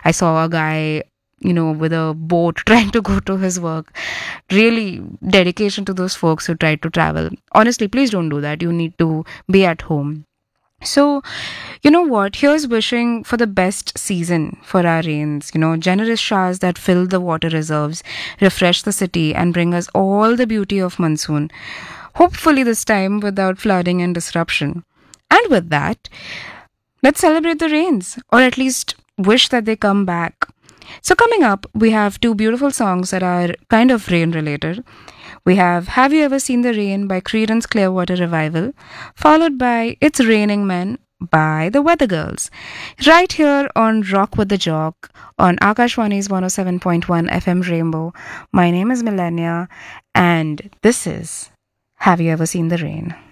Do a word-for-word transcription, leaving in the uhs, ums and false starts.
I saw a guy, you know, with a boat trying to go to his work. Really dedication to those folks who try to travel. Honestly, please don't do that. You need to be at home. So, you know what? Here's wishing for the best season for our rains. You know, generous showers that fill the water reserves, refresh the city, and bring us all the beauty of monsoon. Hopefully, this time without flooding and disruption. And with that, let's celebrate the rains, or at least wish that they come back. So, coming up, we have two beautiful songs that are kind of rain related. We have Have You Ever Seen the Rain by Creedence Clearwater Revival, followed by It's Raining Men by the Weather Girls. Right here on Rock with the Jock on Akashwani's one oh seven point one F M Rainbow. My name is Millennia, and this is Have You Ever Seen the Rain?